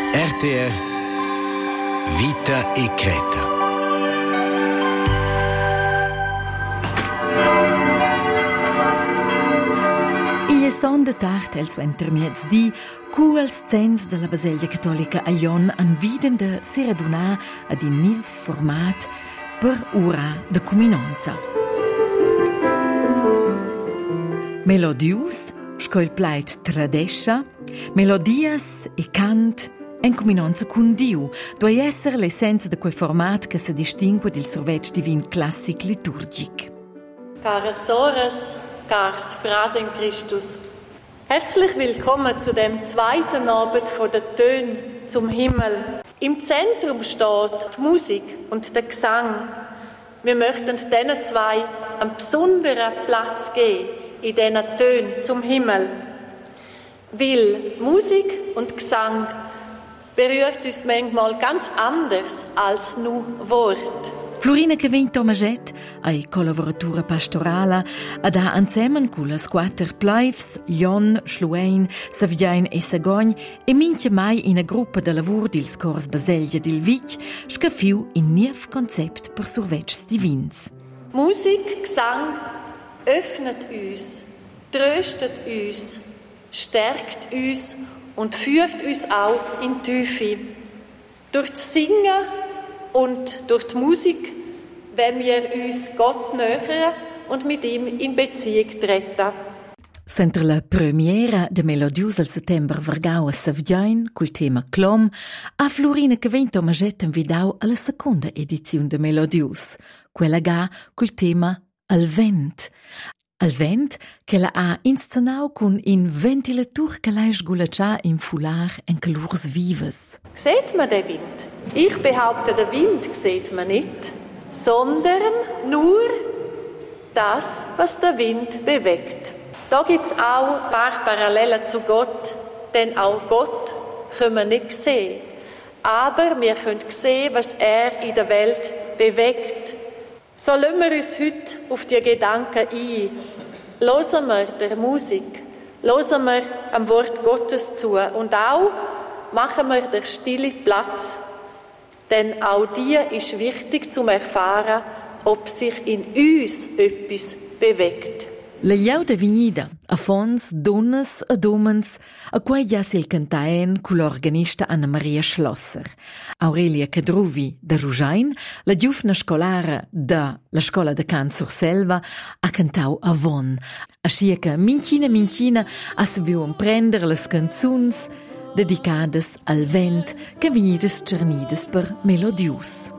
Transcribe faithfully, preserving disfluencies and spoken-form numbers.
R T R Vita e Creta. Il son de tard el suo intermiez di cu als cens della Baselgia Cattolica a Glion an viden de si radunà ad in niev format per ura de cuminonza. Melodius, scoil plait tradescia, melodias e cant en cuminonza cun Diu, doi esser l'essenza de quel format che se distingue dil survetg divin classic liturgic. Caras Sores, cars Frasen Christus, herzlich willkommen zu dem zweiten Abend von der Töne zum Himmel. Im Zentrum steht die Musik und der Gesang. Wir möchten diesen zwei einen besonderen Platz geben in diesen Tönen zum Himmel. Weil Musik und Gesang berührt uns manchmal ganz anders als nur Wort. Florina Kevin Tomaget, ai collaboratura pastorala, ad ha insieme con las quattro plaivs, Glion, Schluein, Savignain e Sagogn, e mince mai in a gruppa de lavur dils cors Baselgia dil Vitg, scafiu in niev concept per survetgs divins. Musik, Gesang öffnet uns, tröstet uns, stärkt uns und führt uns auch in die Tiefe. Durch das Singen und durch die Musik wollen wir uns Gott nähern und mit ihm in Beziehung treten. Sentre la premiera de Melodius al settembre vargau a Savignain col tema Clom, a Florina Kevin Tomaget invidau alla seconda edizione de Melodius, quella ga col tema Al vent. Al vent che la ha inscenau con in ventilatur che la sgulaccia in fular en calurs vives. Seht man den Wind? Ich behaupte, den Wind sieht man nicht, sondern nur das, was der Wind bewegt. Da gibt es auch ein paar Parallelen zu Gott, denn auch Gott können wir nicht sehen. Aber wir können sehen, was er in der Welt bewegt. So lassen wir uns heute auf die Gedanken ein. Hören wir der Musik, hören wir am Wort Gottes zu und auch machen wir der Stille Platz. Denn auch die ist wichtig zum erfahren, ob sich in uns etwas bewegt. La gliauda vignida, a fons, donnes e domens, a quai già sil cantaen cu l'organista Anna Maria Schlosser. Aurelia Cadruvi da Rujain, la giufna scolara da la scola de Can sur Selva, ha cantau a von. Ascia che mincina mincina ha sabiu prender las canzuns dedicades al vent che vignidas cernidas per Melodius.